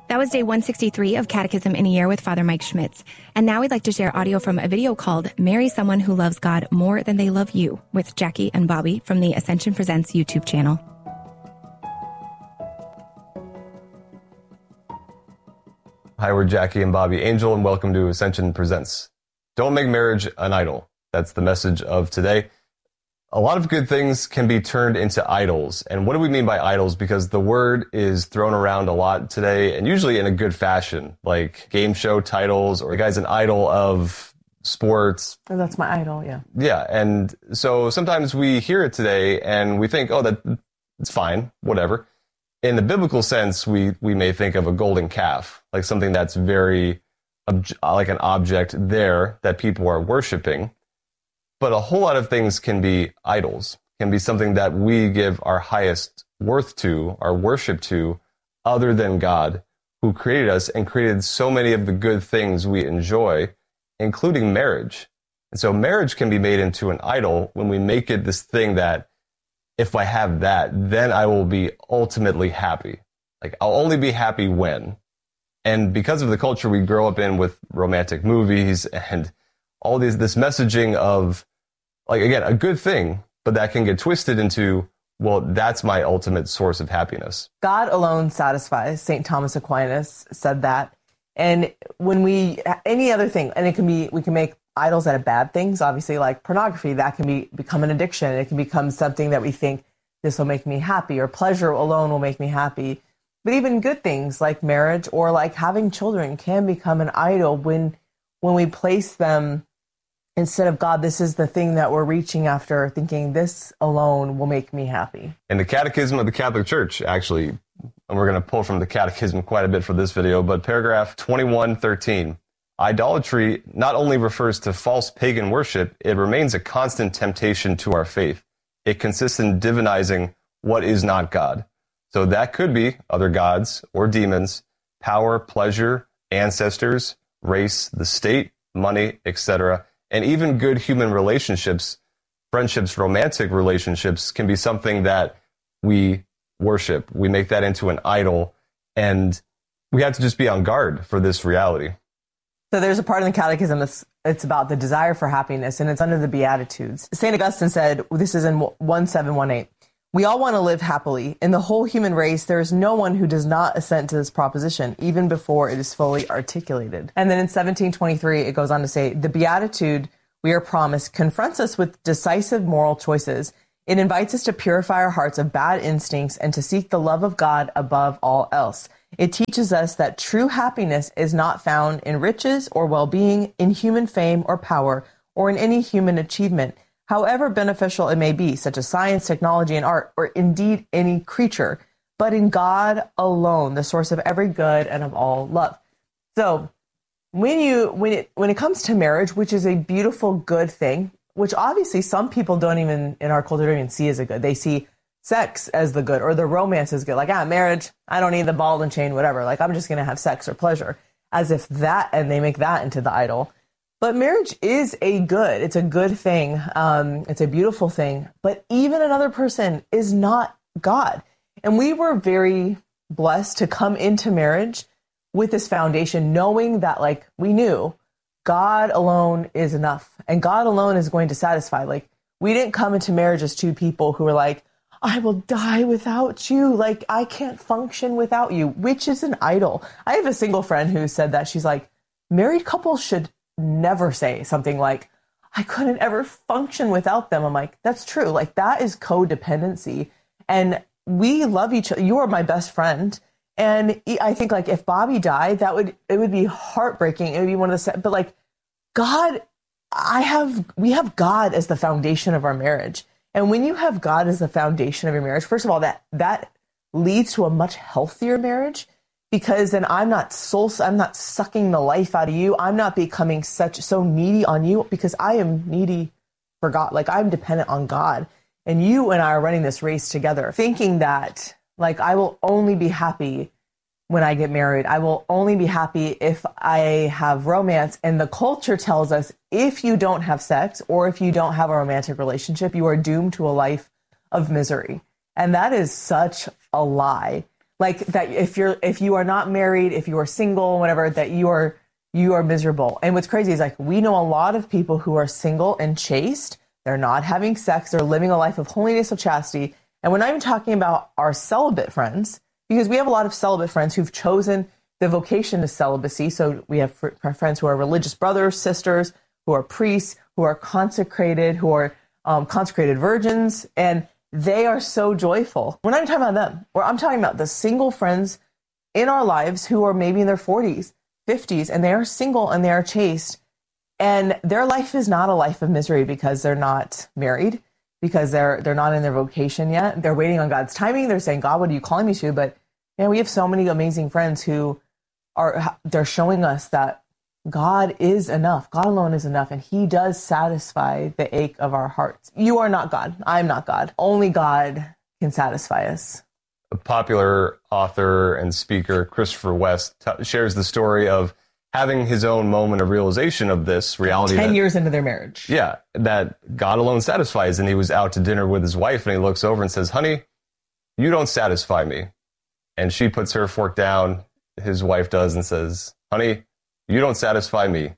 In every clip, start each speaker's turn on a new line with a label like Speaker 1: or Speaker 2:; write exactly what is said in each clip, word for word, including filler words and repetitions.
Speaker 1: That was day one sixty-three of Catechism in a Year with Father Mike Schmitz. And now we'd like to share audio from a video called Marry Someone Who Loves God More Than They Love You with Jackie and Bobby from the Ascension Presents YouTube channel.
Speaker 2: Hi, we're Jackie and Bobby Angel, and welcome to Ascension Presents. Don't make marriage an idol. That's the message of today. A lot of good things can be turned into idols. And what do we mean by idols? Because the word is thrown around a lot today, and usually in a good fashion, like game show titles, or the guy's an idol of sports.
Speaker 3: Oh, that's my idol, yeah.
Speaker 2: Yeah, and so sometimes we hear it today and we think, oh, that it's fine, whatever. In the biblical sense, we, we may think of a golden calf, like something that's very, obj- like an object there that people are worshiping. But a whole lot of things can be idols, can be something that we give our highest worth to, our worship to, other than God, who created us and created so many of the good things we enjoy, including marriage. And so marriage can be made into an idol when we make it this thing that if I have that, then I will be ultimately happy. Like, I'll only be happy when. And because of the culture we grow up in with romantic movies and all these, this messaging of, like, again, a good thing, but that can get twisted into, well, that's my ultimate source of happiness.
Speaker 3: God alone satisfies. Saint Thomas Aquinas said that. And when we, any other thing, and it can be, we can make idols out of bad things, obviously, like pornography, that can be become an addiction. It can become something that we think, this will make me happy, or pleasure alone will make me happy. But even good things like marriage or like having children can become an idol when, when we place them instead of God. This is the thing that we're reaching after, thinking this alone will make me happy.
Speaker 2: And the Catechism of the Catholic Church, actually, and we're going to pull from the Catechism quite a bit for this video, but paragraph twenty-one thirteen, idolatry not only refers to false pagan worship, it remains a constant temptation to our faith. It consists in divinizing what is not God. So that could be other gods or demons, power, pleasure, ancestors, race, the state, money, et cetera. And even good human relationships, friendships, romantic relationships can be something that we worship. We make that into an idol, and we have to just be on guard for this reality.
Speaker 3: So there's a part in the Catechism that's it's about the desire for happiness, and it's under the Beatitudes. Saint Augustine said, this is in one seven one eight, we all want to live happily. In the whole human race, there is no one who does not assent to this proposition, even before it is fully articulated. And then in seventeen twenty-three, it goes on to say, the Beatitude we are promised confronts us with decisive moral choices. It invites us to purify our hearts of bad instincts and to seek the love of God above all else. It teaches us that true happiness is not found in riches or well-being, in human fame or power, or in any human achievement, however beneficial it may be, such as science, technology, and art, or indeed any creature, but in God alone, the source of every good and of all love. So when you when it when it comes to marriage, which is a beautiful, good thing, which obviously some people don't even in our culture don't even see as a good. They see sex as the good, or the romance is good. Like, ah, marriage, I don't need the ball and chain, whatever. Like, I'm just going to have sex or pleasure, as if that, and they make that into the idol. But marriage is a good, it's a good thing. Um, it's a beautiful thing. But even another person is not God. And we were very blessed to come into marriage with this foundation, knowing that, like, we knew God alone is enough. And God alone is going to satisfy. Like, we didn't come into marriage as two people who were like, I will die without you. Like, I can't function without you, which is an idol. I have a single friend who said that. She's like, married couples should never say something like, I couldn't ever function without them. I'm like, that's true. Like, that is codependency. And we love each other. You are my best friend. And I think, like, if Bobby died, that would, it would be heartbreaking. It would be one of the, but like, God, I have, we have God as the foundation of our marriage. And when you have God as the foundation of your marriage, first of all, that, that leads to a much healthier marriage, because then I'm not soul, I'm not sucking the life out of you. I'm not becoming such, so needy on you, because I am needy for God. Like, I'm dependent on God, and you and I are running this race together, thinking that, like, I will only be happy when I get married. I will only be happy if I have romance. And the culture tells us, if you don't have sex or if you don't have a romantic relationship, you are doomed to a life of misery. And that is such a lie. Like that if you're if you are not married, if you are single, whatever, that you are you are miserable. And what's crazy is like we know a lot of people who are single and chaste. They're not having sex. They're living a life of holiness, of chastity. And we're not even talking about our celibate friends, because we have a lot of celibate friends who've chosen the vocation of celibacy. So we have fr- friends who are religious brothers, sisters, who are priests, who are consecrated, who are um, consecrated virgins, and they are so joyful. We're not even talking about them. We're, I'm talking about the single friends in our lives who are maybe in their forties, fifties, and they are single and they are chaste. And their life is not a life of misery because they're not married, because they're they're not in their vocation yet. They're waiting on God's timing. They're saying, God, what are you calling me to? But man, we have so many amazing friends who are, they're showing us that God is enough. God alone is enough. And he does satisfy the ache of our hearts. You are not God. I'm not God. Only God can satisfy us.
Speaker 2: A popular author and speaker, Christopher West, t- shares the story of having his own moment of realization of this reality.
Speaker 3: Ten
Speaker 2: that,
Speaker 3: years into their marriage.
Speaker 2: Yeah, that God alone satisfies. And he was out to dinner with his wife and he looks over and says, honey, you don't satisfy me. And she puts her fork down, his wife does, and says, honey, you don't satisfy me.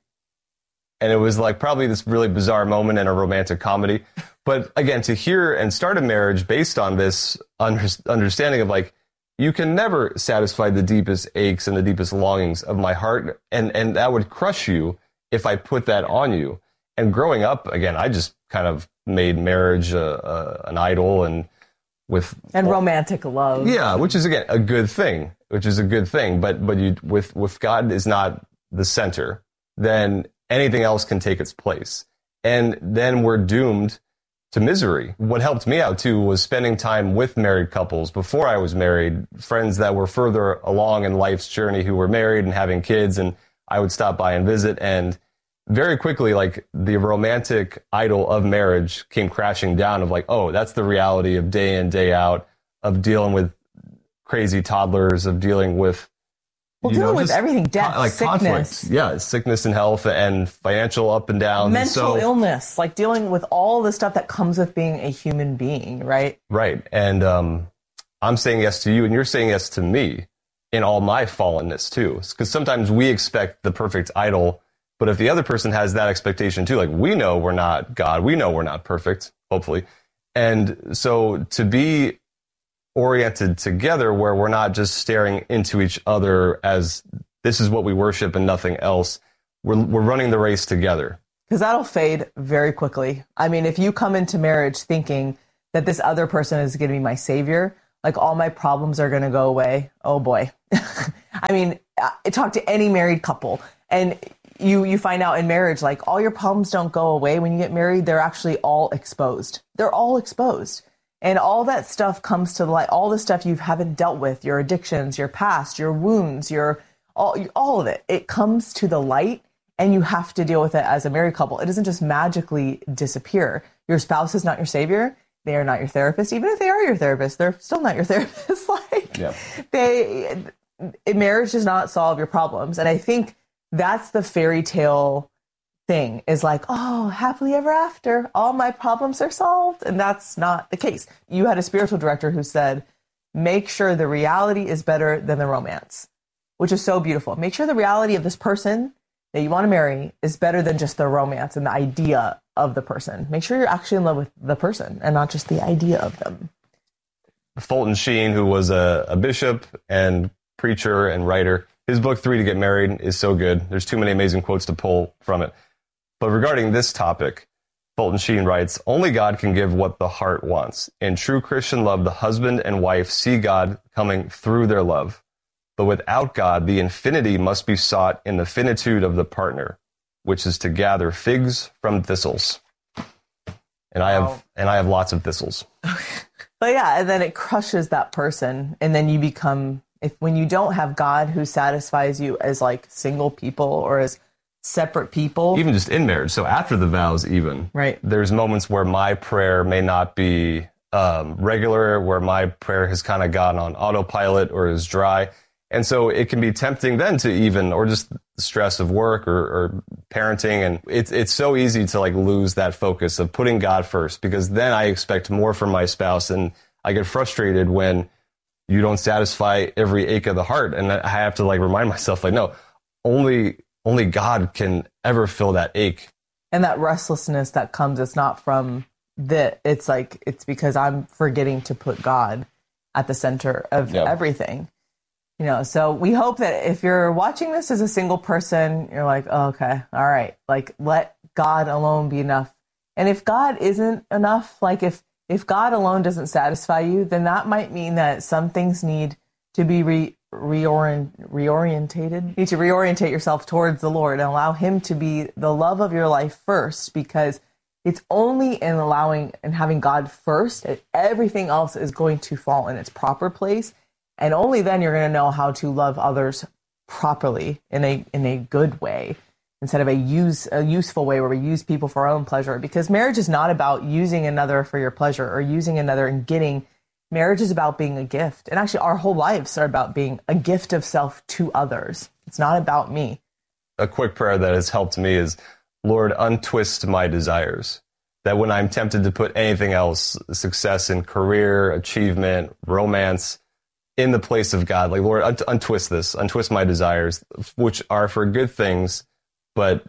Speaker 2: And it was like probably this really bizarre moment in a romantic comedy. But again, to hear and start a marriage based on this under- understanding of like, you can never satisfy the deepest aches and the deepest longings of my heart. And, and that would crush you if I put that on you. And growing up, again, I just kind of made marriage a, a, an idol and with
Speaker 3: and romantic love.
Speaker 2: Yeah, which is again a good thing, which is a good thing. But but you with with God is not the center, then anything else can take its place. And then we're doomed to misery. What helped me out too was spending time with married couples before I was married, friends that were further along in life's journey who were married and having kids, and I would stop by and visit. And very quickly, like the romantic idol of marriage came crashing down of like, oh, that's the reality of day in, day out, of dealing with crazy toddlers, of dealing with
Speaker 3: Well, dealing know, with everything, death,
Speaker 2: like
Speaker 3: sickness.
Speaker 2: Conflict. Yeah, sickness and health and financial up and down.
Speaker 3: Mental
Speaker 2: so,
Speaker 3: illness, like dealing with all the stuff that comes with being a human being, right?
Speaker 2: Right. And um, I'm saying yes to you and you're saying yes to me in all my fallenness too. Because sometimes we expect the perfect idol, but if the other person has that expectation too, like we know we're not God, we know we're not perfect, hopefully. And so to be oriented together where we're not just staring into each other as this is what we worship and nothing else. We're we're running the race together.
Speaker 3: Because that'll fade very quickly. I mean, if you come into marriage thinking that this other person is going to be my savior, like all my problems are going to go away. Oh boy. I mean, I talk to any married couple and you you find out in marriage, like all your problems don't go away when you get married. They're actually all exposed. They're all exposed. And all that stuff comes to the light, all the stuff you haven't dealt with, your addictions, your past, your wounds, your all, all of it. It comes to the light and you have to deal with it as a married couple. It doesn't just magically disappear. Your spouse is not your savior. They are not your therapist. Even if they are your therapist, they're still not your therapist. like yeah. they, marriage does not solve your problems. And I think that's the fairy tale thing is like, oh, happily ever after, all my problems are solved. And that's not the case. You had a spiritual director who said, make sure the reality is better than the romance, which is so beautiful. Make sure the reality of this person that you want to marry is better than just the romance and the idea of the person. Make sure you're actually in love with the person and not just the idea of them.
Speaker 2: Fulton Sheen, who was a, a bishop and preacher and writer, his book, Three to Get Married, is so good. There's too many amazing quotes to pull from it. But regarding this topic, Fulton Sheen writes, only God can give what the heart wants. In true Christian love, the husband and wife see God coming through their love. But without God, the infinity must be sought in the finitude of the partner, which is to gather figs from thistles. And wow. I have and I have lots of thistles.
Speaker 3: But yeah, and then it crushes that person. And then you become, if when you don't have God who satisfies you as like single people or as separate people.
Speaker 2: Even just in marriage. So after the vows even.
Speaker 3: Right.
Speaker 2: There's moments where my prayer may not be um, regular, where my prayer has kind of gone on autopilot or is dry. And so it can be tempting then to even, or just the stress of work or, or parenting. And it's it's so easy to like lose that focus of putting God first, because then I expect more from my spouse and I get frustrated when you don't satisfy every ache of the heart. And I have to like remind myself, like, no, only, only God can ever fill that ache.
Speaker 3: And that restlessness that comes, it's not from the, it's like, it's because I'm forgetting to put God at the center of yep. everything. You know, so we hope that if you're watching this as a single person, you're like, oh, okay, all right, like let God alone be enough. And if God isn't enough, like if, if God alone doesn't satisfy you, then that might mean that some things need to be re, reorient, reorientated. You need to reorientate yourself towards the Lord and allow him to be the love of your life first, because it's only in allowing and having God first that everything else is going to fall in its proper place. And only then you're going to know how to love others properly in a in a good way, instead of a use a useful way where we use people for our own pleasure. Because marriage is not about using another for your pleasure or using another and getting. Marriage is about being a gift. And actually, our whole lives are about being a gift of self to others. It's not about me.
Speaker 2: A quick prayer that has helped me is, Lord, untwist my desires. That when I'm tempted to put anything else, success in career, achievement, romance, in the place of God, like, Lord, unt- untwist this, untwist my desires, which are for good things, but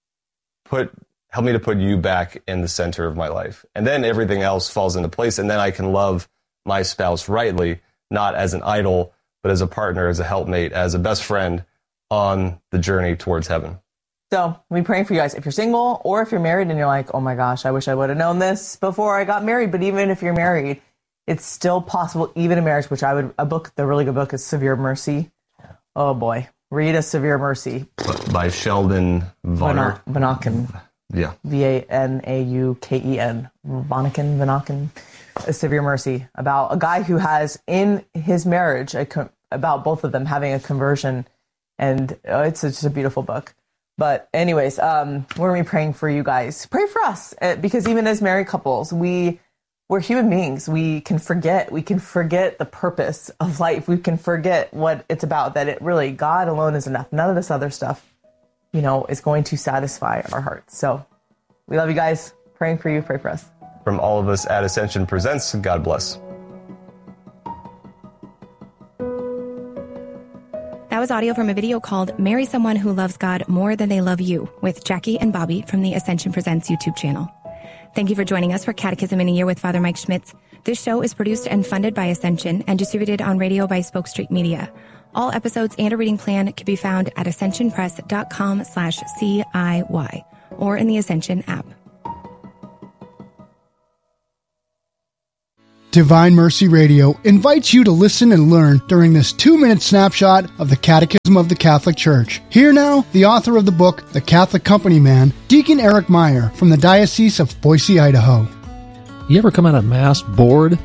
Speaker 2: put, help me to put you back in the center of my life. And then everything else falls into place. And then I can love my spouse rightly, not as an idol, but as a partner, as a helpmate, as a best friend on the journey towards heaven.
Speaker 3: So we're praying for you guys. If you're single or if you're married and you're like, oh my gosh, I wish I would have known this before I got married. But even if you're married, it's still possible, even in marriage, which I would, a book, the really good book is Severe Mercy. Oh boy. Read A Severe Mercy.
Speaker 2: By Sheldon Vanauken.
Speaker 3: Vanauken.
Speaker 2: Yeah.
Speaker 3: V A N A U K E N. Vanauken, Vanauken. A Severe Mercy. About a guy who has in his marriage, a, about both of them having a conversion. And oh, it's just a beautiful book. But anyways, um, we're going to be praying for you guys. Pray for us. Uh, because even as married couples, we... We're human beings. We can forget. We can forget the purpose of life. We can forget what it's about, that it really, God alone is enough. None of this other stuff, you know, is going to satisfy our hearts. So we love you guys. Praying for you. Pray for us.
Speaker 2: From all of us at Ascension Presents, God bless.
Speaker 1: That was audio from a video called Marry Someone Who Loves God More Than They Love You with Jackie and Bobby from the Ascension Presents YouTube channel. Thank you for joining us for Catechism in a Year with Father Mike Schmitz. This show is produced and funded by Ascension and distributed on radio by Spoke Street Media. All episodes and a reading plan can be found at ascensionpress.com slash CIY or in the Ascension app.
Speaker 4: Divine Mercy Radio invites you to listen and learn during this two-minute snapshot of the Catechism of the Catholic Church. Here now, the author of the book, The Catholic Company Man, Deacon Eric Meyer from the Diocese of Boise, Idaho.
Speaker 5: You ever come out of Mass bored?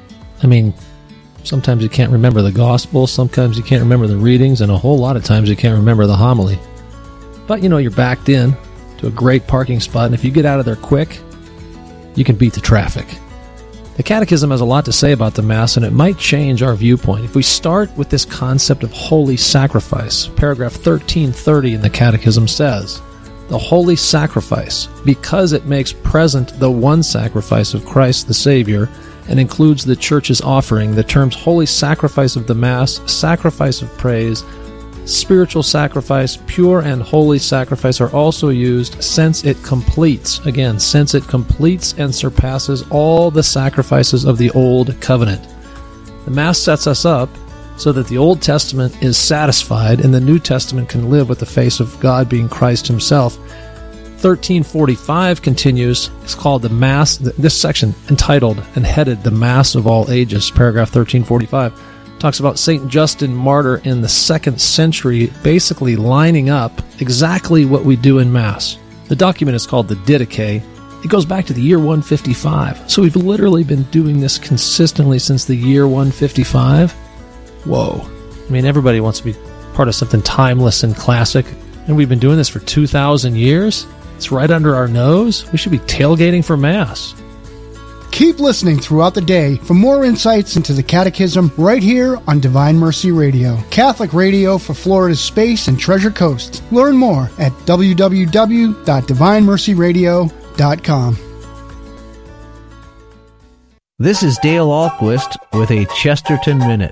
Speaker 5: I mean, sometimes you can't remember the Gospel, sometimes you can't remember the readings, and a whole lot of times you can't remember the homily. But, you know, you're backed in to a great parking spot, and if you get out of there quick, you can beat the traffic. The Catechism has a lot to say about the Mass, and it might change our viewpoint. If we start with this concept of holy sacrifice, paragraph thirteen thirty in the Catechism says, the holy sacrifice, because it makes present the one sacrifice of Christ the Savior, and includes the Church's offering, the terms holy sacrifice of the Mass, sacrifice of praise, spiritual sacrifice, pure and holy sacrifice are also used since it completes, again, since it completes and surpasses all the sacrifices of the Old Covenant. The Mass sets us up so that the Old Testament is satisfied and the New Testament can live with the face of God being Christ himself. thirteen forty-five continues, it's called the Mass, this section entitled and headed The Mass of All Ages, paragraph thirteen forty-five. Talks about Saint Justin Martyr in the second century, basically lining up exactly what we do in Mass. The document is called the Didache. It goes back to the year one fifty-five. So we've literally been doing this consistently since the year one fifty-five. Whoa. I mean, everybody wants to be part of something timeless and classic. And we've been doing this for two thousand years? It's right under our nose? We should be tailgating for Mass.
Speaker 4: Keep listening throughout the day for more insights into the Catechism right here on Divine Mercy Radio, Catholic radio for Florida's Space and Treasure Coast. Learn more at w w w dot divine mercy radio dot com.
Speaker 6: This is Dale Ahlquist with a Chesterton Minute.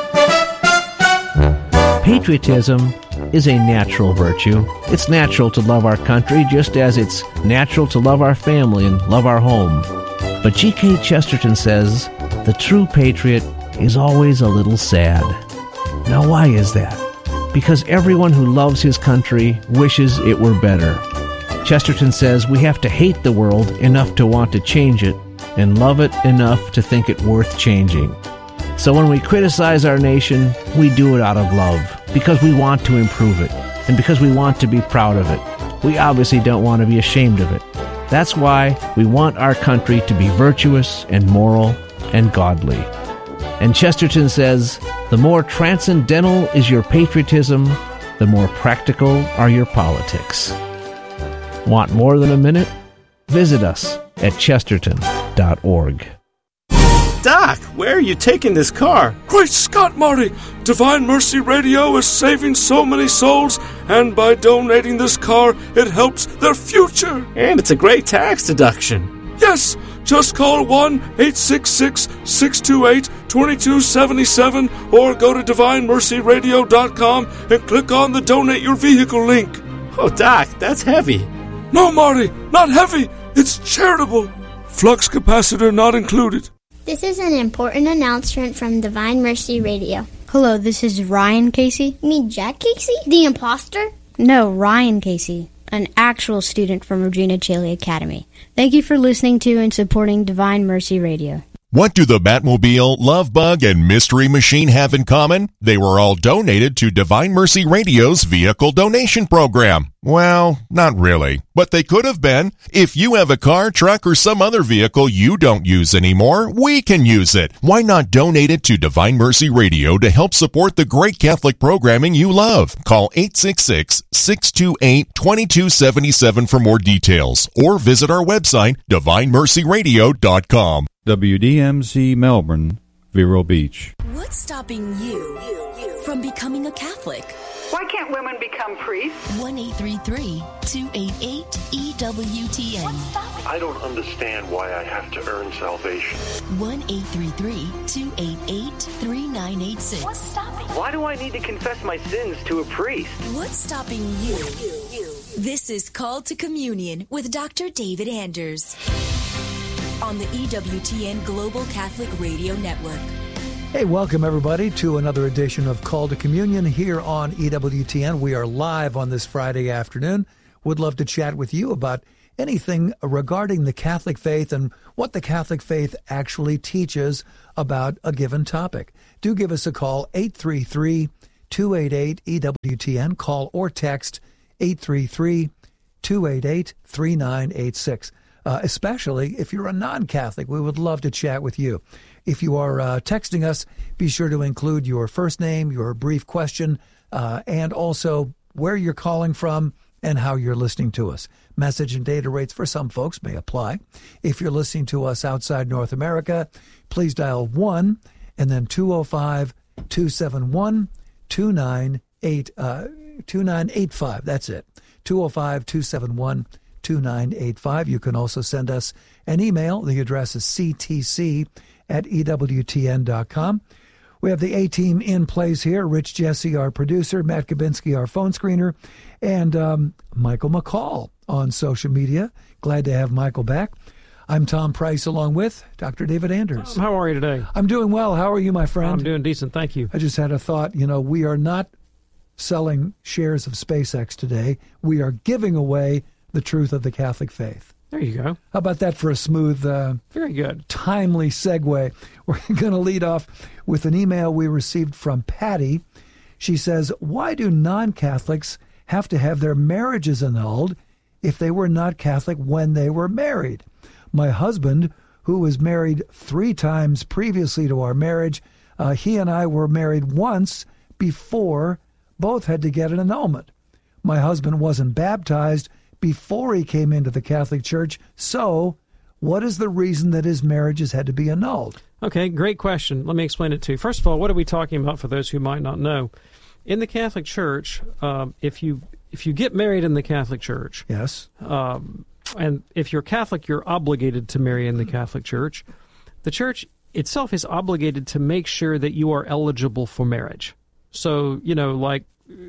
Speaker 6: Patriotism is a natural virtue. It's natural to love our country just as it's natural to love our family and love our home. But G K Chesterton says the true patriot is always a little sad. Now, why is that? Because everyone who loves his country wishes it were better. Chesterton says we have to hate the world enough to want to change it and love it enough to think it worth changing. So when we criticize our nation, we do it out of love, because we want to improve it, and because we want to be proud of it. We obviously don't want to be ashamed of it. That's why we want our country to be virtuous and moral and godly. And Chesterton says, the more transcendental is your patriotism, the more practical are your politics. Want more than a minute? Visit us at chesterton dot org.
Speaker 7: Doc, where are you taking this car?
Speaker 8: Great Scott, Marty! Divine Mercy Radio is saving so many souls, and by donating this car, it helps their future.
Speaker 7: And it's a great tax deduction.
Speaker 8: Yes! Just call one eight six six, six two eight, two two seven seven or go to divine mercy radio dot com and click on the Donate Your Vehicle link.
Speaker 7: Oh, Doc, that's heavy.
Speaker 8: No, Marty, not heavy. It's charitable. Flux capacitor not included.
Speaker 9: This is an important announcement from Divine Mercy Radio.
Speaker 10: Hello, this is Ryan Casey.
Speaker 9: You mean Jack Casey? The imposter?
Speaker 10: No, Ryan Casey, an actual student from Regina Caeli Academy. Thank you for listening to and supporting Divine Mercy Radio.
Speaker 11: What do the Batmobile, Love Bug, and Mystery Machine have in common? They were all donated to Divine Mercy Radio's vehicle donation program. Well, not really, but they could have been. If you have a car, truck, or some other vehicle you don't use anymore, we can use it. Why not donate it to Divine Mercy Radio to help support the great Catholic programming you love? Call eight six six, six two eight, two two seven seven for more details, or visit our website, divine mercy radio dot com.
Speaker 12: W D M C Melbourne, Vero Beach.
Speaker 13: What's stopping you from becoming a Catholic?
Speaker 14: Why can't women become priests?
Speaker 13: one eight three three, two eight eight, E W T N.
Speaker 15: I don't understand why I have to earn salvation.
Speaker 13: one eight three three, two eight eight, three nine eight six.
Speaker 14: What's stopping?
Speaker 16: Why do I need to confess my sins to a priest?
Speaker 13: What's stopping you? This is Called to Communion with Doctor David Anders on the E W T N Global Catholic Radio Network.
Speaker 17: Hey, welcome everybody to another edition of Call to Communion here on E W T N. We are live on this Friday afternoon. Would love to chat with you about anything regarding the Catholic faith and what the Catholic faith actually teaches about a given topic. Do give us a call, eight three three, two eight eight, E W T N. Call or text eight three three, two eight eight, three nine eight six. Uh, especially if you're a non-Catholic, we would love to chat with you. If you are uh, texting us, be sure to include your first name, your brief question, uh, and also where you're calling from and how you're listening to us. Message and data rates for some folks may apply. If you're listening to us outside North America, please dial one and then two oh five, two seven one, two nine eight five. That's it. two oh five, two seven one, two nine eight five. You can also send us an email. The address is c t c at e w t n dot com. We have the A-team in place here. Rich Jesse, our producer, Matt Kabinski, our phone screener, and um, Michael McCall on social media. Glad to have Michael back. I'm Tom Price along with Doctor David Anders.
Speaker 18: How are you today?
Speaker 17: I'm doing well. How are you, my friend?
Speaker 18: I'm doing decent, thank you.
Speaker 17: I just had a thought. You know, we are not selling shares of SpaceX today. We are giving away the truth of the Catholic faith.
Speaker 18: There you go.
Speaker 17: How about that for a smooth, uh,
Speaker 18: very good,
Speaker 17: timely segue? We're going to lead off with an email we received from Patty. She says, why do non-Catholics have to have their marriages annulled if they were not Catholic when they were married? My husband, who was married three times previously to our marriage, uh, he and I were married once before both had to get an annulment. My husband wasn't baptized before he came into the Catholic Church. So what is the reason that his marriages had to be annulled?
Speaker 18: Okay, great question. Let me explain it to you. First of all, what are we talking about for those who might not know? In the Catholic Church, um, if you if you get married in the Catholic Church,
Speaker 17: yes,
Speaker 18: um, and if you're Catholic, you're obligated to marry in the Catholic Church. the church itself is obligated to make sure that you are eligible for marriage. So, you know, like,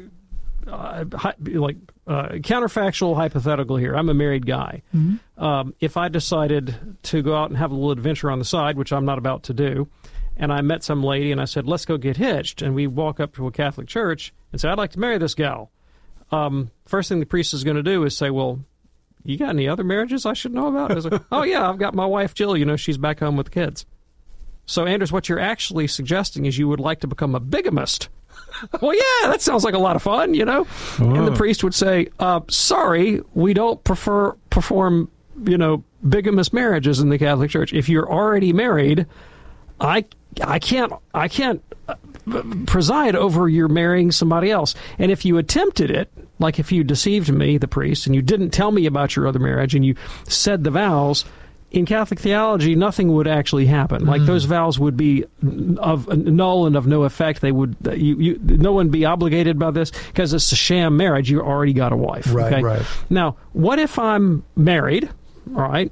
Speaker 18: uh, hi, like uh, counterfactual hypothetical here. I'm a married guy. Mm-hmm. Um, if I decided to go out and have a little adventure on the side, which I'm not about to do, and I met some lady and I said, let's go get hitched, and we walk up to a Catholic church and say, I'd like to marry this gal. Um, first thing the priest is going to do is say, well, you got any other marriages I should know about? I was like, oh, yeah, I've got my wife, Jill. You know, she's back home with the kids. So, Anders, what you're actually suggesting is you would like to become a bigamist. Well, yeah, that sounds like a lot of fun, you know? Oh. And the priest would say, uh, sorry, we don't prefer perform, you know, bigamous marriages in the Catholic Church. If you're already married, I I can't I can't preside over your marrying somebody else. And if you attempted it, like if you deceived me, the priest, and you didn't tell me about your other marriage and you said the vows, in Catholic theology, nothing would actually happen. Like, mm. those vows would be of null and of no effect. They would, you, you, no one be obligated by this because it's a sham marriage. You already got a wife.
Speaker 17: Right,
Speaker 18: okay?
Speaker 17: right.
Speaker 18: Now, what if I'm married? All right,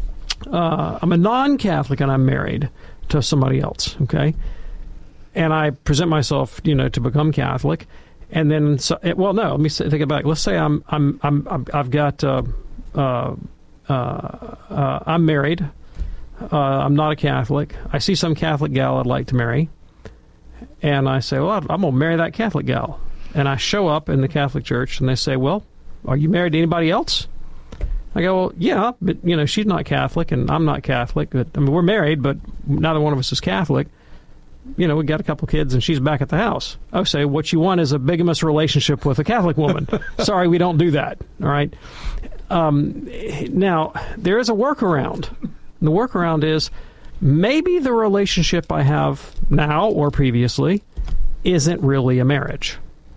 Speaker 18: uh, I'm a non-Catholic and I'm married to somebody else. Okay, and I present myself, you know, to become Catholic, and then, so, well, no, let me say, think about it. Let's say I'm, I'm, I'm, I'm I've got. Uh, uh, Uh, uh, I'm married. Uh, I'm not a Catholic. I see some Catholic gal I'd like to marry. And I say, well, I'm going to marry that Catholic gal. And I show up in the Catholic Church, and they say, well, are you married to anybody else? I go, well, yeah, but, you know, she's not Catholic, and I'm not Catholic. But, I mean, we're married, but neither one of us is Catholic. You know, we got a couple kids, and she's back at the house. I say, what you want is a bigamous relationship with a Catholic woman. Sorry, we don't do that. All right? Um, now, there is a workaround. The workaround is maybe the relationship I have now or previously isn't really a marriage.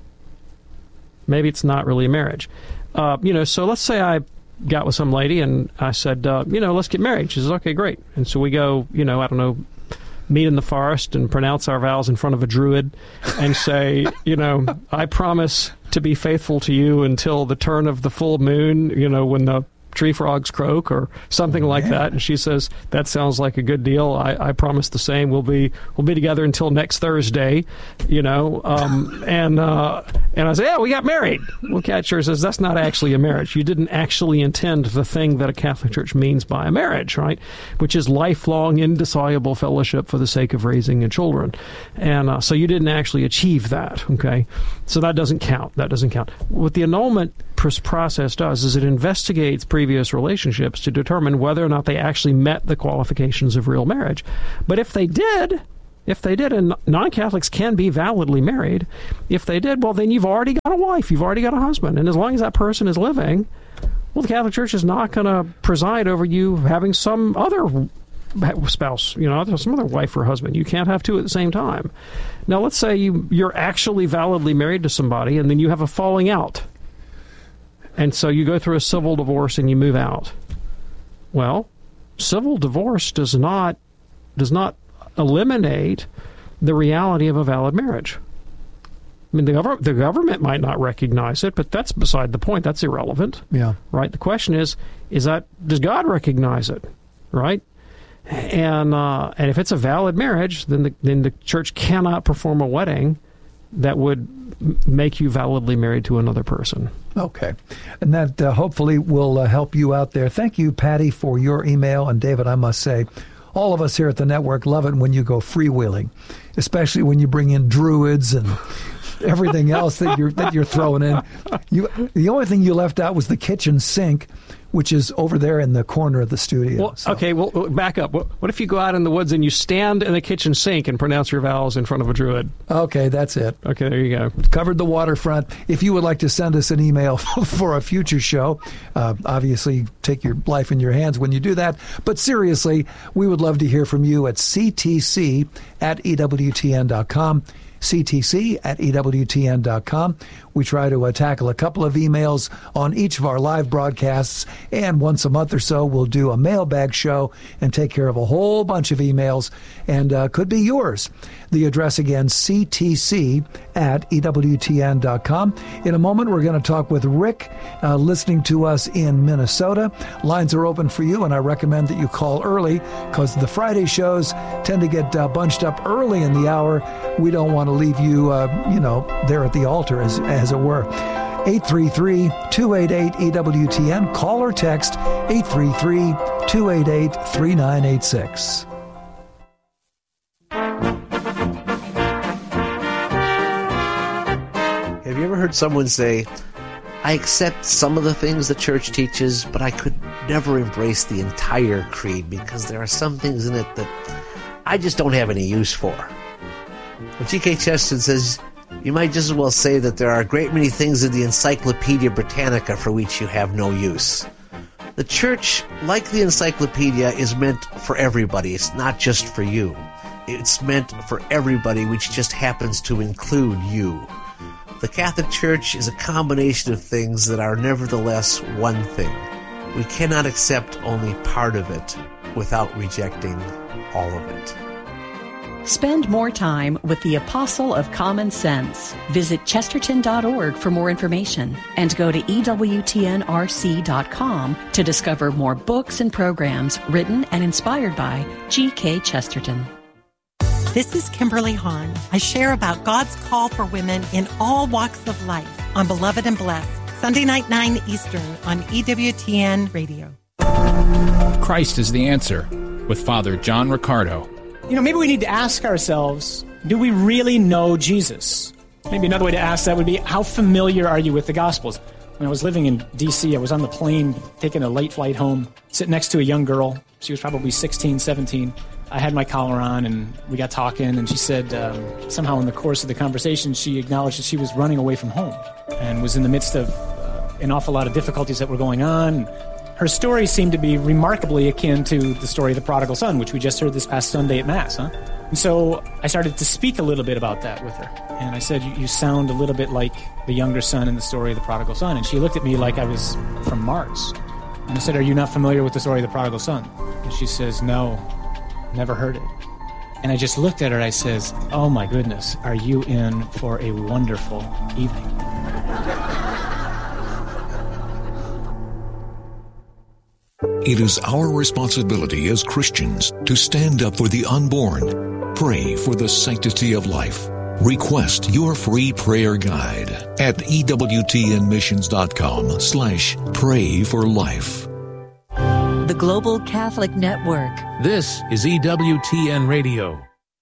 Speaker 18: Maybe it's not really a marriage. Uh, you know, so let's say I got with some lady and I said, uh, you know, let's get married. She says, okay, great. And so we go, you know, I don't know, meet in the forest and pronounce our vows in front of a druid and say, you know, I promise to be faithful to you until the turn of the full moon, you know, when the tree frogs croak or something oh, like yeah. that. And she says, that sounds like a good deal. I, I promise the same. We'll be we'll be together until next Thursday, you know. Um, and uh, and I say, yeah, we got married. Well, Cat sure says, that's not actually a marriage. You didn't actually intend the thing that a Catholic Church means by a marriage, right? Which is lifelong, indissoluble fellowship for the sake of raising your children. And uh, so you didn't actually achieve that, okay? So that doesn't count. That doesn't count. What the annulment process does is it investigates previous relationships to determine whether or not they actually met the qualifications of real marriage. But if they did, if they did, and non-Catholics can be validly married, if they did, well, then you've already got a wife, you've already got a husband, and as long as that person is living, well, the Catholic Church is not going to preside over you having some other spouse, you know, some other wife or husband. You can't have two at the same time. Now, let's say you, you're actually validly married to somebody, and then you have a falling out. And so you go through a civil divorce and you move out. Well, civil divorce does not does not eliminate the reality of a valid marriage. I mean, the, gov- the government might not recognize it, but that's beside the point. That's irrelevant.
Speaker 17: Yeah.
Speaker 18: Right? The question is, is that does God recognize it? Right? And uh, and if it's a valid marriage, then the, then the church cannot perform a wedding that would make you validly married to another person.
Speaker 17: Okay. And that uh, hopefully will uh, help you out there. Thank you, Patty, for your email. And David, I must say, all of us here at the network love it when you go freewheeling, especially when you bring in druids and everything else that you're that you're throwing in. You, the only thing you left out was the kitchen sink, which is over there in the corner of the studio.
Speaker 18: Well,
Speaker 17: so.
Speaker 18: Okay, well, back up. What, what if you go out in the woods and you stand in the kitchen sink and pronounce your vows in front of a druid?
Speaker 17: Okay, that's it.
Speaker 18: Okay, there you go.
Speaker 17: Covered the waterfront. If you would like to send us an email for a future show, uh, obviously take your life in your hands when you do that. But seriously, we would love to hear from you at c t c at e w t n dot com. C T C at E W T N dot com. We try to uh, tackle a couple of emails on each of our live broadcasts, and once a month or so, we'll do a mailbag show and take care of a whole bunch of emails, and uh, could be yours. The address again, C T C at E W T N dot com. In a moment, we're going to talk with Rick, uh, listening to us in Minnesota. Lines are open for you, and I recommend that you call early because the Friday shows tend to get uh, bunched up early in the hour. We don't want to leave you, uh, you know, there at the altar, as, as it were. eight three three, two eight eight, E W T N. Call or text eight three three, two eight eight, three nine eight six.
Speaker 6: Have you ever heard someone say, I accept some of the things the church teaches, but I could never embrace the entire creed because there are some things in it that I just don't have any use for? Well, G K Chesterton says, you might just as well say that there are a great many things in the Encyclopedia Britannica for which you have no use. The church, like the encyclopedia, is meant for everybody. It's not just for you. It's meant for everybody, which just happens to include you. The Catholic Church is a combination of things that are nevertheless one thing. We cannot accept only part of it without rejecting all of it.
Speaker 19: Spend more time with the Apostle of Common Sense. Visit Chesterton dot org for more information and go to E W T N R C dot com to discover more books and programs written and inspired by G K Chesterton.
Speaker 20: This is Kimberly Hahn. I share about God's call for women in all walks of life on Beloved and Blessed, Sunday night, nine Eastern on E W T N Radio.
Speaker 21: Christ is the Answer with Father John Riccardo.
Speaker 22: You know, maybe we need to ask ourselves, do we really know Jesus? Maybe another way to ask that would be, how familiar are you with the Gospels? When I was living in D C, I was on the plane taking a late flight home, sitting next to a young girl. She was probably sixteen, seventeen. I had my collar on, and we got talking, and she said um, somehow in the course of the conversation, she acknowledged that she was running away from home and was in the midst of uh, an awful lot of difficulties that were going on. Her story seemed to be remarkably akin to the story of the prodigal son, which we just heard this past Sunday at Mass, huh? And so I started to speak a little bit about that with her. And I said, you sound a little bit like the younger son in the story of the prodigal son. And she looked at me like I was from Mars. And I said, are you not familiar with the story of the prodigal son? And she says, no, never heard it. And I just looked at her and I says, oh my goodness, are you in for a wonderful evening?
Speaker 23: It is our responsibility as Christians to stand up for the unborn, pray for the sanctity of life. Request your free prayer guide at ewtnmissions.com slash pray for life.
Speaker 24: The Global Catholic Network.
Speaker 21: This is E W T N Radio.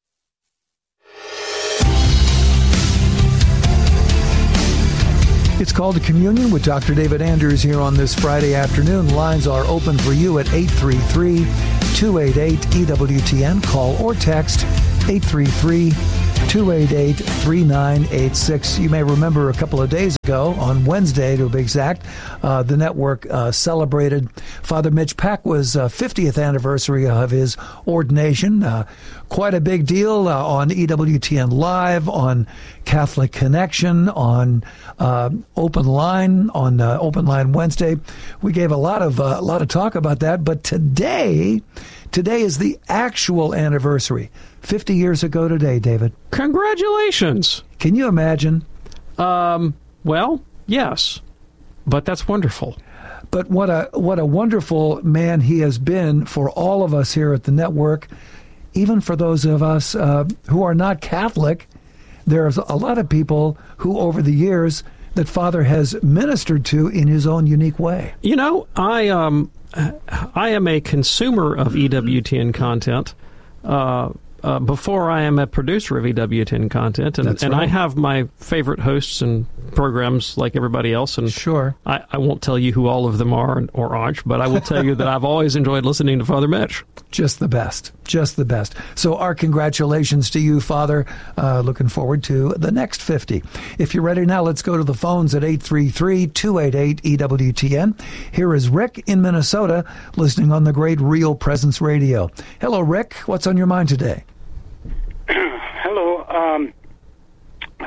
Speaker 17: It's called to Communion with Doctor David Anders here on this Friday afternoon. Lines are open for you at eight three three, two eight eight, E W T N. Call or text eight three three, two eight eight, three nine eight six. You may remember a couple of days ago, on Wednesday to be exact, uh, the network uh, celebrated Father Mitch Pacwa's uh, fiftieth anniversary of his ordination. Uh, quite a big deal uh, on E W T N Live, on Catholic Connection, on uh, Open Line, on uh, Open Line Wednesday. We gave a lot of uh, a lot of talk about that, but today, today is the actual anniversary. fifty years ago today, David.
Speaker 18: Congratulations.
Speaker 17: Can you imagine?
Speaker 18: Um, well, yes, but that's wonderful.
Speaker 17: But what a what a wonderful man he has been for all of us here at the network, even for those of us uh, who are not Catholic. There's a lot of people who, over the years, that Father has ministered to in his own unique way.
Speaker 18: You know, I um, I am a consumer of E W T N content. Uh, Uh, before I am a producer of E W T N content, and, and right. I have my favorite hosts and programs like everybody else, and
Speaker 17: sure,
Speaker 18: I, I won't tell you who all of them are or aren't, but I will tell you that I've always enjoyed listening to Father Mitch.
Speaker 17: Just the best, just the best. So our congratulations to you, Father. Uh, looking forward to the next fifty. If you're ready now, let's go to the phones at eight three three, two eight eight, E W T N. Here is Rick in Minnesota, listening on the great Real Presence Radio. Hello, Rick. What's on your mind today?
Speaker 25: Hello. Um,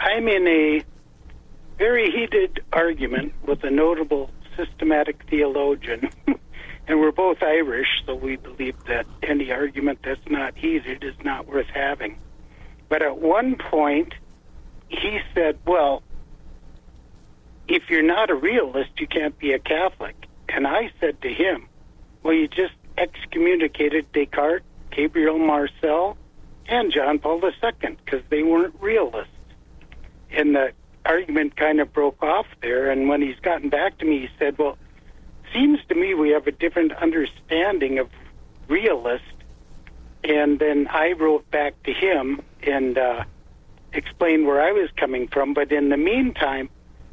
Speaker 1: I'm in a very heated argument with a notable systematic theologian, and we're both Irish, so we believe that any argument that's not heated is not worth having. But at one point, he said, well, if you're not a realist, you can't be a Catholic. And I said to him, well, you just excommunicated Descartes, Gabriel Marcel, and John Paul the Second, because they weren't realists. And the argument kind of broke off there, and when he's gotten back to me, he said, well, seems to me we have a different understanding of realist. And then I wrote back to him and uh, explained where I was coming from. But in the meantime,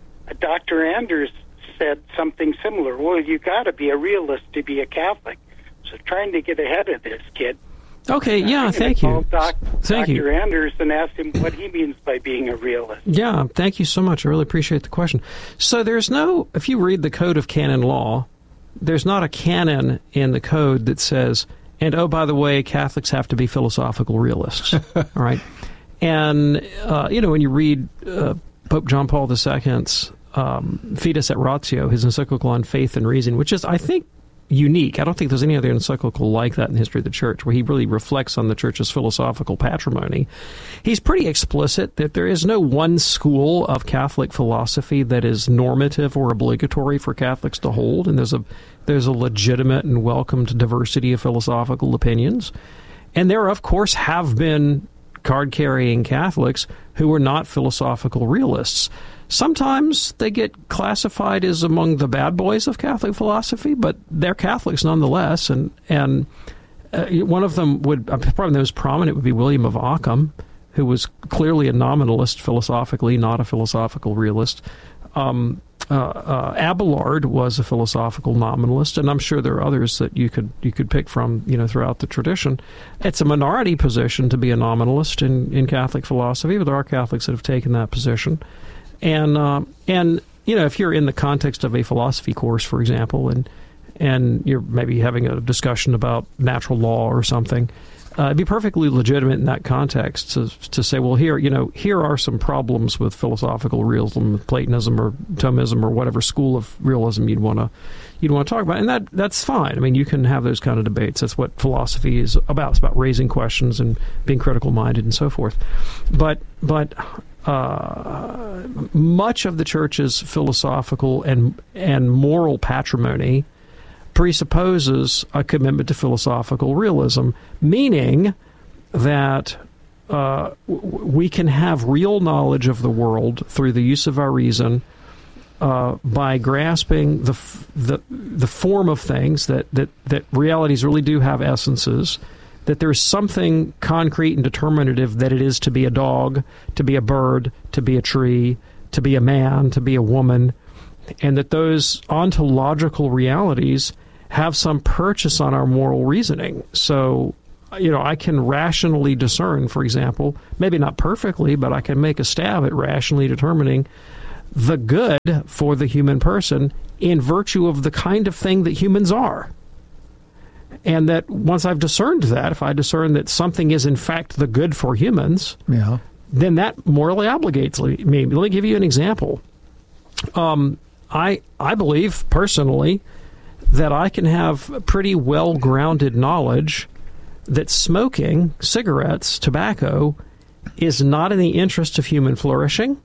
Speaker 1: Doctor Anders said something similar. Well, you got to be a realist to be a Catholic. So trying to get ahead of this, kid.
Speaker 18: Okay, yeah, thank you.
Speaker 1: Doc,
Speaker 18: thank
Speaker 1: Doctor
Speaker 18: you.
Speaker 1: Anders and asked him what he means by being a realist.
Speaker 18: Yeah, thank you so much. I really appreciate the question. So there's no, if you read the Code of Canon Law, there's not a canon in the code that says, and oh, by the way, Catholics have to be philosophical realists. All right. And, uh, you know, when you read uh, Pope John Paul the Second's um, Fides et Ratio, his encyclical on faith and reason, which is, I think, unique. I don't think there's any other encyclical like that in the history of the Church, where he really reflects on the Church's philosophical patrimony. He's pretty explicit that there is no one school of Catholic philosophy that is normative or obligatory for Catholics to hold, and there's a there's a legitimate and welcomed diversity of philosophical opinions. And there, of course, have been card-carrying Catholics who are not philosophical realists. Sometimes they get classified as among the bad boys of Catholic philosophy, but they're Catholics nonetheless. And and uh, one of them would, uh, probably the most prominent would be William of Ockham, who was clearly a nominalist philosophically, not a philosophical realist. Um, uh, uh, Abelard was a philosophical nominalist, and I'm sure there are others that you could you could pick from, you know, throughout the tradition. It's a minority position to be a nominalist in, in Catholic philosophy, but there are Catholics that have taken that position. And, uh, and you know, if you're in the context of a philosophy course, for example, and and you're maybe having a discussion about natural law or something, uh, it'd be perfectly legitimate in that context to to say, well, here, you know, here are some problems with philosophical realism, Platonism or Thomism or whatever school of realism you'd want to you'd want to talk about, and that that's fine. I mean, you can have those kind of debates. That's what philosophy is about. It's about raising questions and being critical minded and so forth. But but. Uh, much of the Church's philosophical and and moral patrimony presupposes a commitment to philosophical realism, meaning that uh, w- we can have real knowledge of the world through the use of our reason uh, by grasping the, f- the the form of things, that, that, that realities really do have essences, that there's something concrete and determinative that it is to be a dog, to be a bird, to be a tree, to be a man, to be a woman, and that those ontological realities have some purchase on our moral reasoning. So, you know, I can rationally discern, for example, maybe not perfectly, but I can make a stab at rationally determining the good for the human person in virtue of the kind of thing that humans are. And that once I've discerned that, if I discern that something is in fact the good for humans,
Speaker 17: yeah.
Speaker 18: then that morally obligates me. Let me give you an example. Um, I I believe personally that I can have pretty well-grounded knowledge that smoking cigarettes, tobacco, is not in the interest of human flourishing,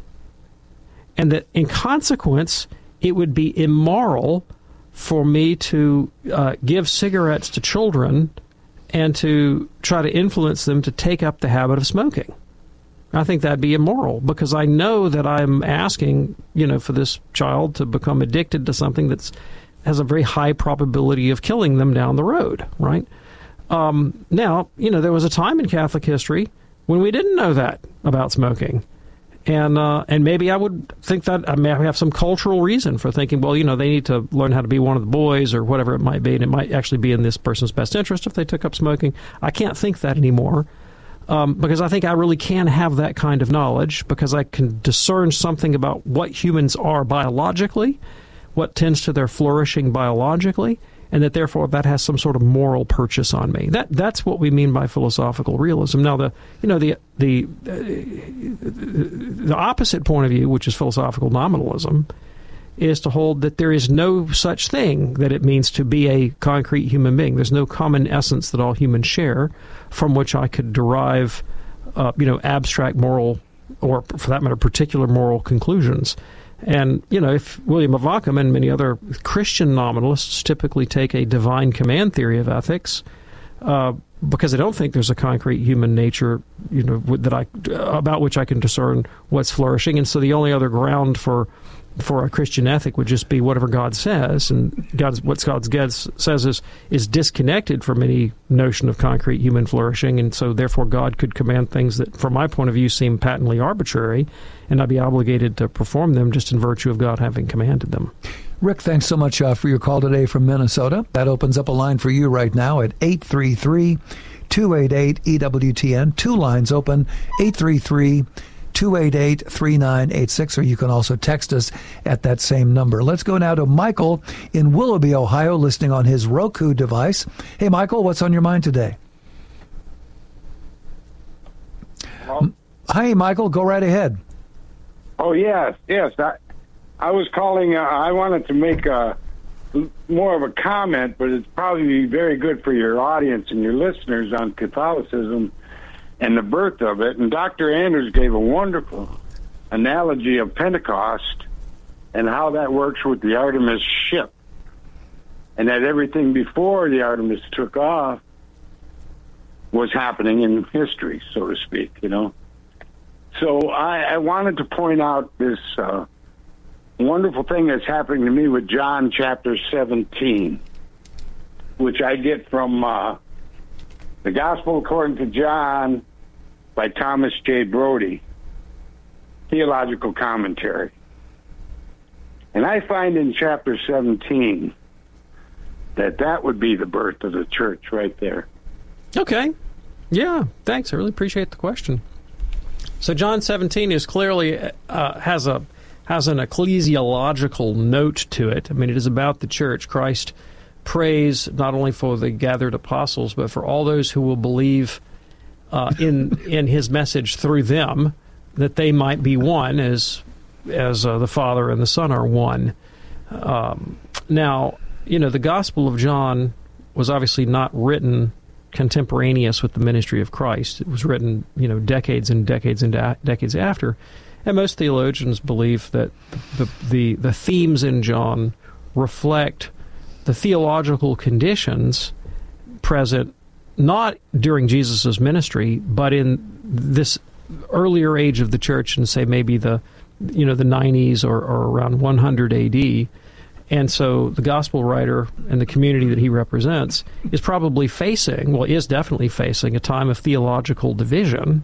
Speaker 18: and that in consequence it would be immoral for me to uh, give cigarettes to children and to try to influence them to take up the habit of smoking. I think that'd be immoral, because I know that I'm asking, you know, for this child to become addicted to something that's has a very high probability of killing them down the road, right? Um, now, you know, there was a time in Catholic history when we didn't know that about smoking. And uh, and maybe I would think that I may have some cultural reason for thinking, well, you know, they need to learn how to be one of the boys or whatever it might be, and it might actually be in this person's best interest if they took up smoking. I can't think that anymore, um, because I think I really can have that kind of knowledge, because I can discern something about what humans are biologically, what tends to their flourishing biologically, and that therefore that has some sort of moral purchase on me. That that's what we mean by philosophical realism. Now, the you know the the uh, the opposite point of view, which is philosophical nominalism, is to hold that there is no such thing that it means to be a concrete human being. There's no common essence that all humans share from which I could derive, uh, you know, abstract moral, or for that matter, particular moral conclusions. And, you know, if William of Ockham and many other Christian nominalists typically take a divine command theory of ethics, uh, because I don't think there's a concrete human nature, you know, that I about which I can discern what's flourishing. And so the only other ground for for a Christian ethic would just be whatever God says, and God's what God's God says is is disconnected from any notion of concrete human flourishing, and so therefore God could command things that, from my point of view, seem patently arbitrary, and I'd be obligated to perform them just in virtue of God having commanded them.
Speaker 17: Rick, thanks so much uh, for your call today from Minnesota. That opens up a line for you right now at eight three three, two eight eight, E W T N. Two lines open, eight three three, two eight eight, three nine eight six, or you can also text us at that same number. Let's go now to Michael in Willoughby, Ohio, listening on his Roku device. Hey, Michael, what's on your mind today?
Speaker 2: Hello?
Speaker 17: Hi, Michael. Go right ahead.
Speaker 2: Oh, yes, yes. I, I was calling, uh, I wanted to make a, more of a comment, but it's probably very good for your audience and your listeners on Catholicism and the birth of it. And Doctor Anders gave a wonderful analogy of Pentecost and how that works with the Artemis ship, and that everything before the Artemis took off was happening in history, so to speak, you know. So I, I wanted to point out this uh, wonderful thing that's happening to me with John chapter seventeen, which I get from uh, the Gospel According to John by Thomas J. Brody, Theological Commentary. And I find in chapter seventeen that that would be the birth of the church right there.
Speaker 18: Okay. Yeah, thanks. I really appreciate the question. So John seventeen is clearly uh, has a has an ecclesiological note to it. I mean, it is about the church. Christ prays not only for the gathered apostles, but for all those who will believe uh, in in his message through them, that they might be one as as uh, the Father and the Son are one. Um, now, you know, the Gospel of John was obviously not written contemporaneous with the ministry of Christ. It was written, you know, decades and decades and da- decades after. And most theologians believe that the, the the themes in John reflect the theological conditions present not during Jesus' ministry, but in this earlier age of the church, and say maybe the you know the nineties or, or around one hundred A D. And so the gospel writer and the community that he represents is probably facing, well, is definitely facing a time of theological division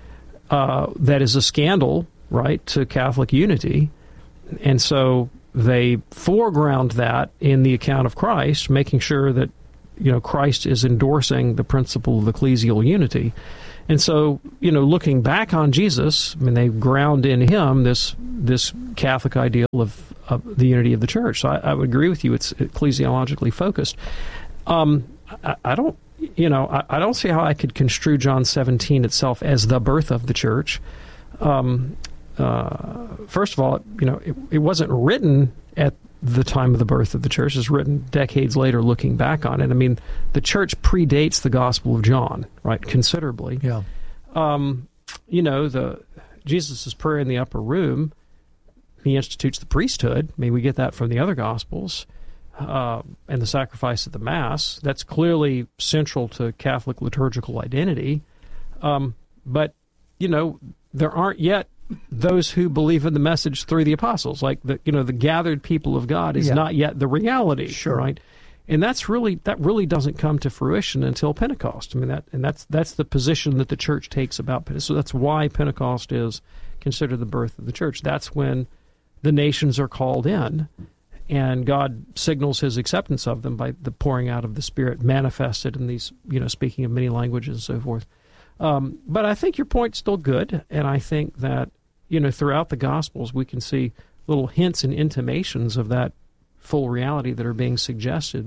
Speaker 18: uh, that is a scandal, right, to Catholic unity. And so they foreground that in the account of Christ, making sure that, you know, Christ is endorsing the principle of ecclesial unity. And so, you know, looking back on Jesus, I mean, they ground in him this this Catholic ideal of, of the unity of the church. So I, I would agree with you; it's ecclesiologically focused. Um, I, I don't, you know, I, I don't see how I could construe John seventeen itself as the birth of the church. Um, uh, first of all, you know, it, it wasn't written at the time of the birth of the church. Is written decades later, looking back on it. I mean, the church predates the Gospel of John, right, considerably.
Speaker 17: Yeah.
Speaker 18: Um, you know, the Jesus' prayer in the upper room, he institutes the priesthood. I mean, we get that from the other Gospels. Uh, and the sacrifice of the Mass, that's clearly central to Catholic liturgical identity. Um, but, you know, there aren't yet those who believe in the message through the apostles, like the you know the gathered people of God is yeah. not yet the reality,
Speaker 17: sure.
Speaker 18: right? And that's really that really doesn't come to fruition until Pentecost. I mean that, and that's that's the position that the church takes about Pentecost. So that's why Pentecost is considered the birth of the church. That's when the nations are called in, and God signals his acceptance of them by the pouring out of the Spirit manifested in these, you know, speaking of many languages and so forth. Um, but I think your point's still good, and I think that, you know, throughout the Gospels we can see little hints and intimations of that full reality that are being suggested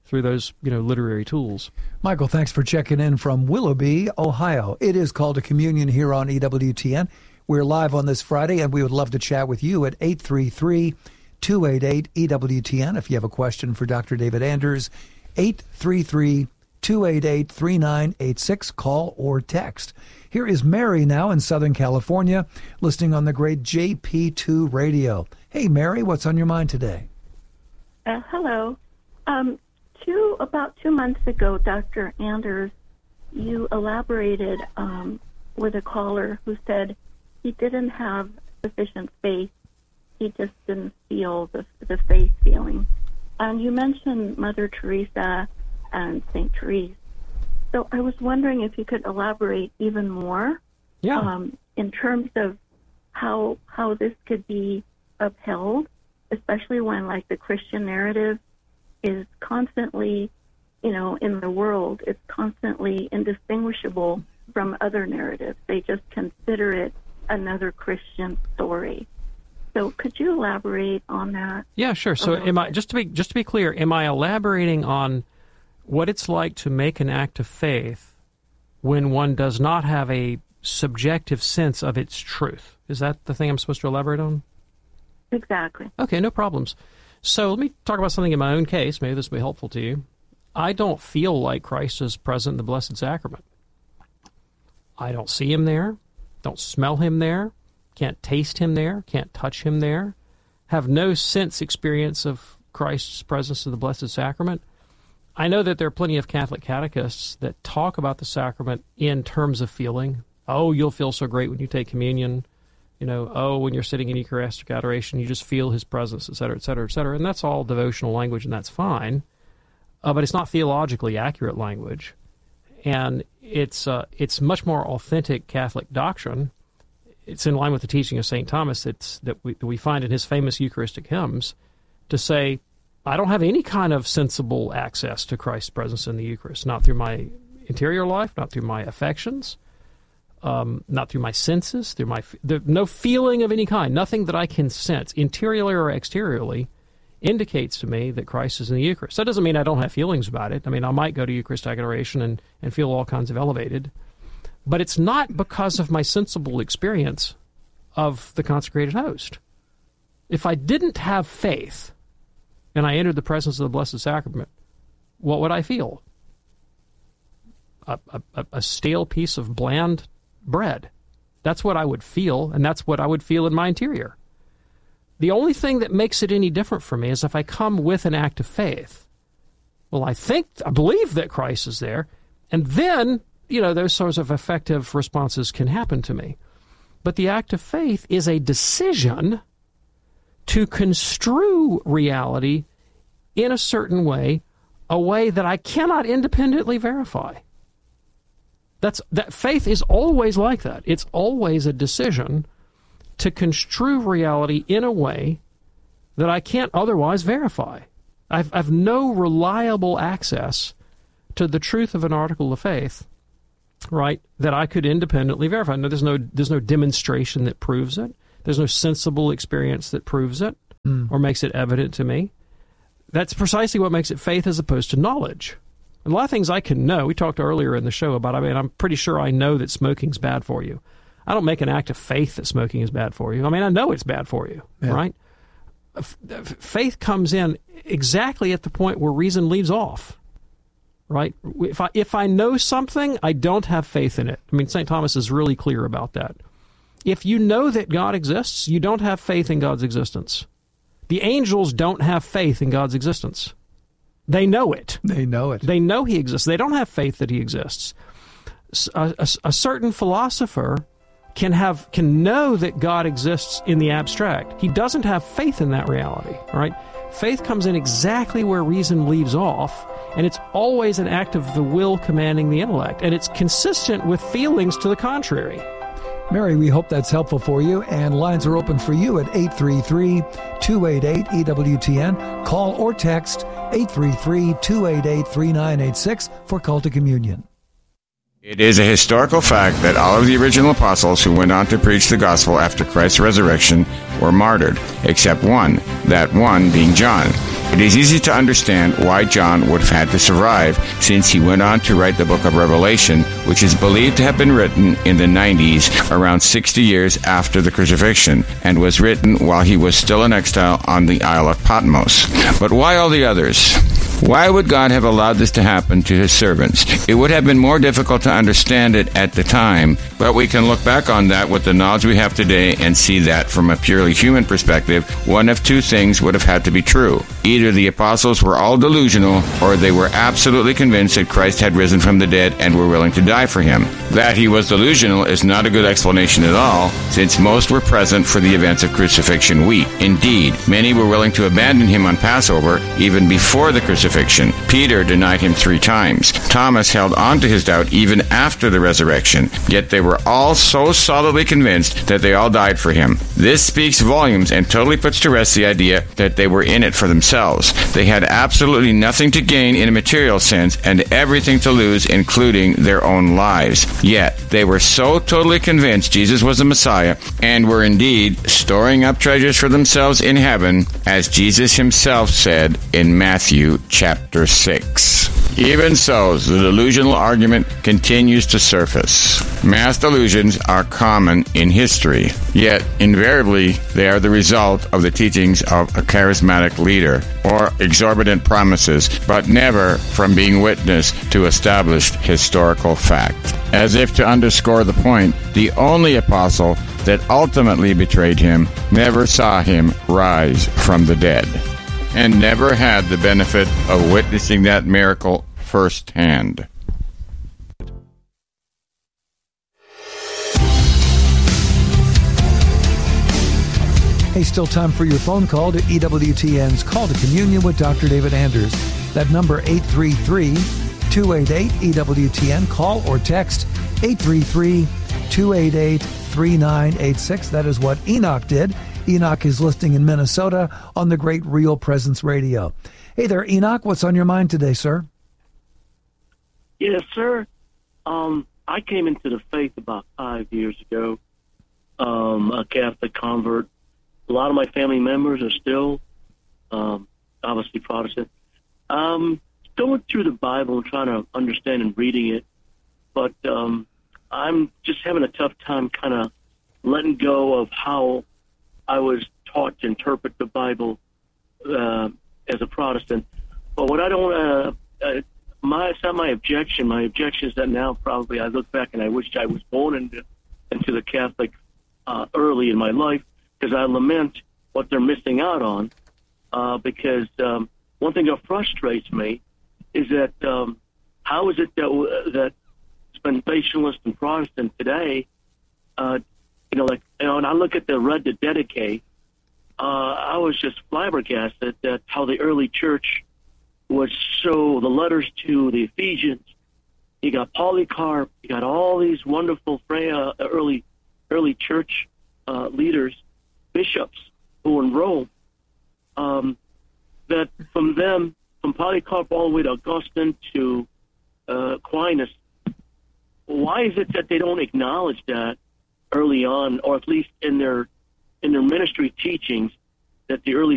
Speaker 18: through those, you know, literary tools.
Speaker 17: Michael, thanks for checking in from Willoughby, Ohio. It is Call to Communion here on E W T N. We're live on this Friday, and we would love to chat with you at eight three three, two eight eight, E W T N. If you have a question for Doctor David Anders, eight three three, two eight eight, three nine eight six. Call or text. Here is Mary now in Southern California, listening on the great J P two radio. Hey, Mary, what's on your mind today?
Speaker 3: Uh, hello. Um, two about two months ago, Doctor Anders, you elaborated um, with a caller who said he didn't have sufficient faith. He just didn't feel the the faith feeling. And you mentioned Mother Teresa and Saint Therese. So I was wondering if you could elaborate even more,
Speaker 18: yeah,
Speaker 3: um, in terms of how how this could be upheld, especially when, like, the Christian narrative is constantly, you know, in the world, it's constantly indistinguishable from other narratives. They just consider it another Christian story. So could you elaborate on that?
Speaker 18: Yeah, sure. So am I, just to be just to be clear, am I elaborating on what it's like to make an act of faith when one does not have a subjective sense of its truth? Is that the thing I'm supposed to elaborate on?
Speaker 3: Exactly.
Speaker 18: Okay, no problems. So let me talk about something in my own case. Maybe this will be helpful to you. I don't feel like Christ is present in the Blessed Sacrament. I don't see him there, don't smell him there, can't taste him there, can't touch him there, have no sense experience of Christ's presence in the Blessed Sacrament. I know that there are plenty of Catholic catechists that talk about the sacrament in terms of feeling. Oh, you'll feel so great when you take communion. You know, oh, when you're sitting in Eucharistic adoration, you just feel his presence, et cetera, et cetera, et cetera. And that's all devotional language, and that's fine. Uh, but it's not theologically accurate language. And it's uh, it's much more authentic Catholic doctrine. It's in line with the teaching of Saint Thomas that's, that, we, that we find in his famous Eucharistic hymns to say, I don't have any kind of sensible access to Christ's presence in the Eucharist, not through my interior life, not through my affections, um, not through my senses, through my there, no feeling of any kind, nothing that I can sense, interiorly or exteriorly, indicates to me that Christ is in the Eucharist. That doesn't mean I don't have feelings about it. I mean, I might go to Eucharistic adoration and, and feel all kinds of elevated, but it's not because of my sensible experience of the consecrated host. If I didn't have faith and I entered the presence of the Blessed Sacrament, what would I feel? A, a, a stale piece of bland bread. That's what I would feel, and that's what I would feel in my interior. The only thing that makes it any different for me is if I come with an act of faith. Well, I think, I believe that Christ is there, and then, you know, those sorts of effective responses can happen to me. But the act of faith is a decision to construe reality in a certain way, a way that I cannot independently verify. That's that faith is always like that. It's always a decision to construe reality in a way that I can't otherwise verify. I've, I've no reliable access to the truth of an article of faith, right, that I could independently verify. No, there's no there's no demonstration that proves it. There's no sensible experience that proves it mm. or makes it evident to me. That's precisely what makes it faith as opposed to knowledge. A lot of things I can know. We talked earlier in the show about, I mean, I'm pretty sure I know that smoking's bad for you. I don't make an act of faith that smoking is bad for you. I mean, I know it's bad for you, yeah. right? Faith comes in exactly at the point where reason leaves off, right? If I, if I know something, I don't have faith in it. I mean, Saint Thomas is really clear about that. If you know that God exists, you don't have faith in God's existence. The angels don't have faith in God's existence. They know it.
Speaker 17: They know it.
Speaker 3: They know he exists. They don't have faith that he exists. A, a, a certain philosopher can have can know that God exists in the abstract. He doesn't have faith in that reality, right? Faith comes in exactly where reason leaves off, and it's always an act of the will commanding the intellect, and it's consistent with feelings to the contrary.
Speaker 17: Mary, we hope that's helpful for you, and lines are open for you at eight three three, two eight eight, E W T N. Call or text eight three three, two eight eight, three nine eight six for Call to Communion.
Speaker 4: It is a historical fact that all of the original apostles who went on to preach the gospel after Christ's resurrection were martyred, except one, that one being John. It is easy to understand why John would have had to survive, since he went on to write the book of Revelation, which is believed to have been written in the nineties, around sixty years after the crucifixion, and was written while he was still in exile on the Isle of Patmos. But why all the others? Why would God have allowed this to happen to his servants? It would have been more difficult to understand it at the time, but we can look back on that with the knowledge we have today and see that from a purely human perspective, one of two things would have had to be true. Either the apostles were all delusional, or they were absolutely convinced that Christ had risen from the dead and were willing to die for him. That he was delusional is not a good explanation at all, since most were present for the events of crucifixion week. Indeed, many were willing to abandon him on Passover even before the crucifixion. Peter denied him three times. Thomas held on to his doubt even after the resurrection. Yet they were all so solidly convinced that they all died for him. This speaks volumes and totally puts to rest the idea that they were in it for themselves. They had absolutely nothing to gain in a material sense and everything to lose, including their own lives. Yet they were so totally convinced Jesus was the Messiah and were indeed storing up treasures for themselves in heaven, as Jesus himself said in Matthew chapter six. Even so, the delusional argument continues to surface. Mass delusions are common in history, yet invariably they are the result of the teachings of a charismatic leader or exorbitant promises, but never from being witness to established historical fact. As if to underscore the point, the only apostle that ultimately betrayed him never saw him rise from the dead, and never had the benefit of witnessing that miracle firsthand.
Speaker 17: Hey, still time for your phone call to E W T N's Call to Communion with Doctor David Anders. That number, eight three three, two eight eight, E W T N. Call or text eight three three, two eight eight, three nine eight six. That is what Enoch did. Enoch is listening in Minnesota on the great Real Presence Radio. Hey there, Enoch. What's on your mind today, sir?
Speaker 5: Yes, sir. Um, I came into the faith about five years ago, um, a Catholic convert. A lot of my family members are still, um, obviously Protestant. Um, going through the Bible and trying to understand and reading it, but um, I'm just having a tough time kind of letting go of how I was taught to interpret the Bible uh, as a Protestant. But what I don't, uh, uh, my it's not my objection. My objection is that now probably I look back and I wish I was born into into the Catholic uh, early in my life, because I lament what they're missing out on. Uh, because um, one thing that frustrates me is that um, how is it that that dispensationalist and Protestant today, uh, you know, like, you know, and I look at the Red to Dedicate, uh, I was just flabbergasted that how the early church was so, the letters to the Ephesians, you got Polycarp, you got all these wonderful uh, early early church uh, leaders, bishops who were in Rome, um, that from them, from Polycarp all the way to Augustine to uh, Aquinas, why is it that they don't acknowledge that early on, or at least in their in their ministry teachings, that the early